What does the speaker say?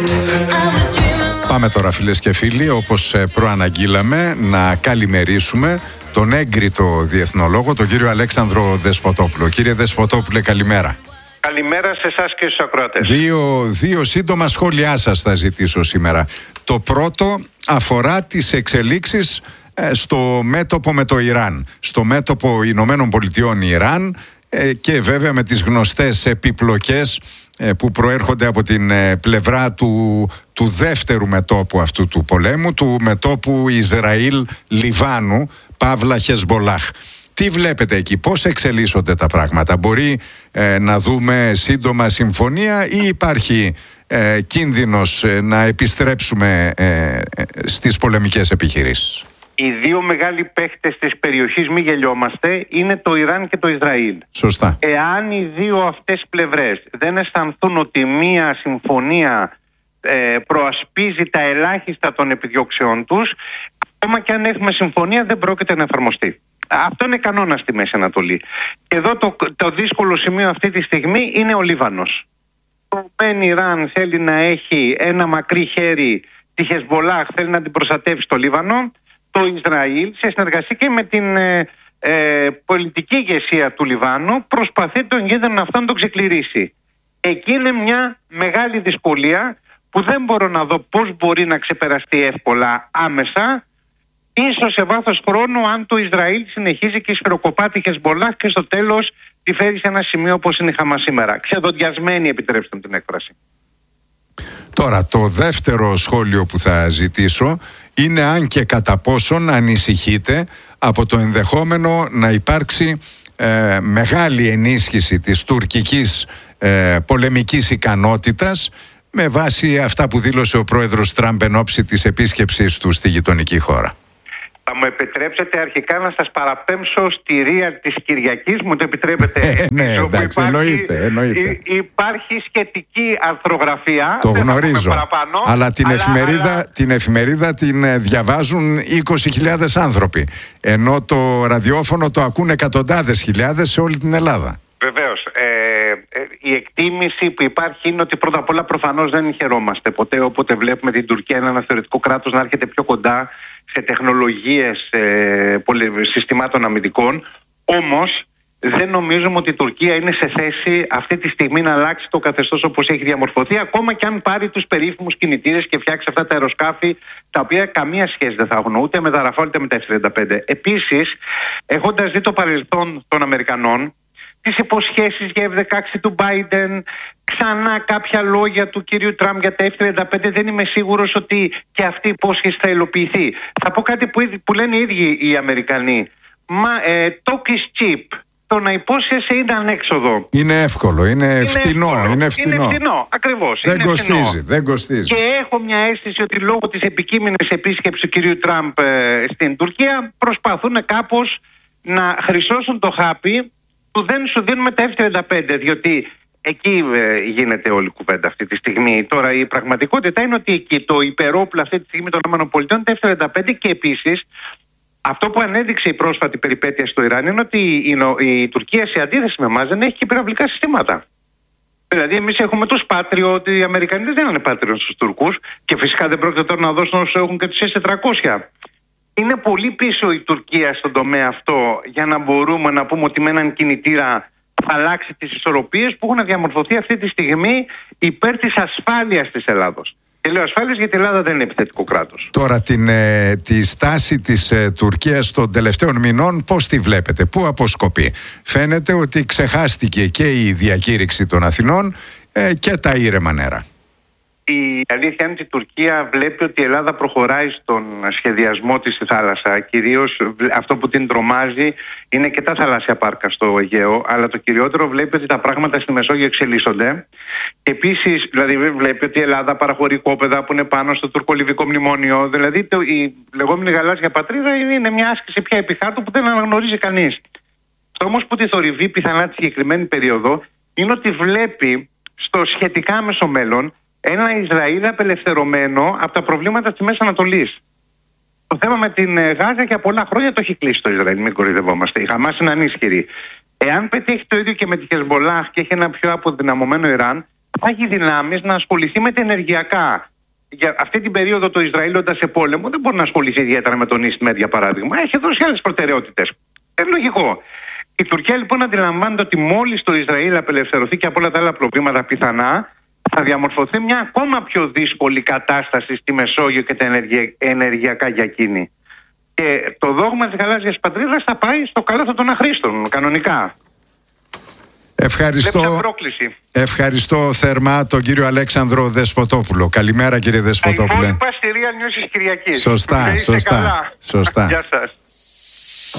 Πάμε τώρα, φίλες και φίλοι, όπως προαναγγείλαμε, να καλημερίσουμε τον έγκριτο διεθνολόγο, τον κύριο Αλέξανδρο Δεσποτόπουλο. Κύριε Δεσποτόπουλε, καλημέρα. Καλημέρα σε εσάς και στους ακροατές. Δύο σύντομα σχόλιά σας θα ζητήσω σήμερα. Το πρώτο αφορά τις εξελίξεις στο μέτωπο με το Ιράν, στο μέτωπο Ηνωμένων Πολιτειών Ιράν, και βέβαια με τις γνωστές επιπλοκές που προέρχονται από την πλευρά του δεύτερου μετώπου αυτού του πολέμου, του μετώπου Ισραήλ-Λιβάνου, Παύλα Χεσμπολάχ. Τι βλέπετε εκεί, πώς εξελίσσονται τα πράγματα? Μπορεί να δούμε σύντομα συμφωνία ή υπάρχει κίνδυνος να επιστρέψουμε στις πολεμικές επιχειρήσεις? Οι δύο μεγάλοι παίχτες της περιοχής, μη γελιόμαστε, είναι το Ιράν και το Ισραήλ. Σωστά. Εάν οι δύο αυτές πλευρές δεν αισθανθούν ότι μία συμφωνία προασπίζει τα ελάχιστα των επιδιώξεών τους, ακόμα και αν έχουμε συμφωνία δεν πρόκειται να εφαρμοστεί. Αυτό είναι κανόνα στη Μέση Ανατολή. Και εδώ το δύσκολο σημείο αυτή τη στιγμή είναι ο Λίβανος. Το Ιράν θέλει να έχει ένα μακρύ χέρι, τη Χεσμπολάχ θέλει να την προστατεύσει στο Λίβανο. Το Ισραήλ, σε συνεργασία και με την πολιτική ηγεσία του Λιβάνου, προσπαθεί τον κίνδυνο αυτό να τον ξεκληρίσει. Εκεί είναι μια μεγάλη δυσκολία που δεν μπορώ να δω πώς μπορεί να ξεπεραστεί εύκολα άμεσα, ίσως σε βάθος χρόνου, αν το Ισραήλ συνεχίζει και σφυροκοπά τη Χεσμπολάχ και στο τέλος τη φέρει σε ένα σημείο όπως είναι η Χαμάς σήμερα. Ξεδοντιασμένη, επιτρέψτε μου την έκφραση. Τώρα, το δεύτερο σχόλιο που θα ζητήσω είναι αν και κατά πόσον ανησυχείτε από το ενδεχόμενο να υπάρξει μεγάλη ενίσχυση της τουρκικής πολεμικής ικανότητας με βάση αυτά που δήλωσε ο πρόεδρος Τραμπ εν ώψη της επίσκεψης του στη γειτονική χώρα. Θα μου επιτρέψετε αρχικά να σας παραπέμψω στη ρία της Κυριακής, μου το επιτρέπετε? Ναι, εντάξει, εννοείται. Υπάρχει σχετική αρθρογραφία. Το γνωρίζω, αλλά την εφημερίδα την διαβάζουν 20.000 άνθρωποι, ενώ το ραδιόφωνο το ακούν εκατοντάδες χιλιάδες σε όλη την Ελλάδα. Βεβαίως. Η εκτίμηση που υπάρχει είναι ότι πρώτα απ' όλα προφανώς δεν χαιρόμαστε ποτέ όποτε βλέπουμε την Τουρκία, ένα θεωρητικό κράτος, να έρχεται πιο κοντά σε τεχνολογίες συστημάτων αμυντικών. Όμως δεν νομίζουμε ότι η Τουρκία είναι σε θέση αυτή τη στιγμή να αλλάξει το καθεστώς όπως έχει διαμορφωθεί, ακόμα και αν πάρει τους περίφημους κινητήρες και φτιάξει αυτά τα αεροσκάφη, τα οποία καμία σχέση δεν θα έχουν ούτε με τα Ραφάλ ούτε με τα F-35. Επίσης, έχοντας δει το παρελθόν των Αμερικανών, τις υποσχέσεις για F-16 του Biden, ξανά κάποια λόγια του κυρίου Τραμπ για τα F-35, δεν είμαι σίγουρος ότι και αυτή η υπόσχεση θα υλοποιηθεί. Θα πω κάτι που λένε οι ίδιοι οι Αμερικανοί. Talk is cheap. Το να υπόσχεσαι είναι ανέξοδο. Είναι εύκολο, είναι φτηνό. Είναι φτηνό, ακριβώς. Δεν κοστίζει. Και έχω μια αίσθηση ότι λόγω της επικείμενης επίσκεψης του κυρίου Τραμπ στην Τουρκία προσπαθούν κάπως να χρυσώσουν το χάπι που δεν σου δίνουμε τα F-35, διότι εκεί γίνεται όλη η κουβέντα αυτή τη στιγμή. Τώρα η πραγματικότητα είναι ότι εκεί το υπερόπλο αυτή τη στιγμή των ΗΠΑ είναι τα F-35, και επίσης αυτό που ανέδειξε η πρόσφατη περιπέτεια στο Ιράν είναι ότι η Τουρκία, σε αντίθεση με εμάς, δεν έχει και πυραυλικά συστήματα. Δηλαδή εμείς έχουμε τους Patriot, οι Αμερικανοί δεν δίνανε Patriot στους Τουρκούς, και φυσικά δεν πρόκειται τώρα να δώσουν όσους έχουν και τους S-400. Είναι πολύ πίσω η Τουρκία στον τομέα αυτό για να μπορούμε να πούμε ότι με έναν κινητήρα θα αλλάξει τις ισορροπίες που έχουν διαμορφωθεί αυτή τη στιγμή υπέρ της ασφάλειας της Ελλάδος. Και λέω ασφάλειας γιατί η Ελλάδα δεν είναι επιθετικό κράτος. Τώρα τη στάση της Τουρκίας των τελευταίων μηνών πώς τη βλέπετε, πού αποσκοπεί? Φαίνεται ότι ξεχάστηκε και η διακήρυξη των Αθηνών και τα ήρεμα νερά. Η αλήθεια είναι ότι η Τουρκία βλέπει ότι η Ελλάδα προχωράει στον σχεδιασμό της στη θάλασσα. Κυρίως αυτό που την τρομάζει είναι και τα θαλάσσια πάρκα στο Αιγαίο, αλλά το κυριότερο βλέπει ότι τα πράγματα στη Μεσόγειο εξελίσσονται. Και επίσης, δηλαδή, βλέπει ότι η Ελλάδα παραχωρεί οικόπεδα που είναι πάνω στο τουρκολιβικό μνημόνιο. Δηλαδή, η λεγόμενη γαλάζια πατρίδα είναι μια άσκηση πια επιχάρτου που δεν αναγνωρίζει κανείς. Αυτό όμως που τη θορυβεί πιθανά τη συγκεκριμένη περίοδο είναι ότι βλέπει στο σχετικά άμεσο μέλλον ένα Ισραήλ απελευθερωμένο από τα προβλήματα της Μέσης Ανατολής. Το θέμα με την Γάζα για πολλά χρόνια το έχει κλείσει το Ισραήλ, μην κοροϊδευόμαστε. Η Χαμάς είναι ανίσχυρη. Εάν πετύχει το ίδιο και με τη Χεσμπολάχ και έχει ένα πιο αποδυναμωμένο Ιράν, έχει δυνάμεις να ασχοληθεί με τα ενεργειακά. Για αυτή την περίοδο το Ισραήλ όταν σε πόλεμο δεν μπορεί να ασχοληθεί ιδιαίτερα με τον East Med, για παράδειγμα. Έχει δώσει άλλες προτεραιότητες. Είναι λογικό. Η Τουρκία λοιπόν αντιλαμβάνεται ότι μόλις το Ισραήλ απελευθερωθεί και από όλα τα άλλα προβλήματα πιθανά, θα διαμορφωθεί μια ακόμα πιο δύσκολη κατάσταση στη Μεσόγειο και τα ενεργειακά για εκείνη. Και το δόγμα της γαλάζιας πατρίδας θα πάει στο καλάθο των αχρήστων, κανονικά. Ευχαριστώ θερμά τον κύριο Αλέξανδρο Δεσποτόπουλο. Καλημέρα, κύριε Δεσποτόπουλε. Τα υπόλοιπα στη Real News της Κυριακής. Σωστά. Γεια σας.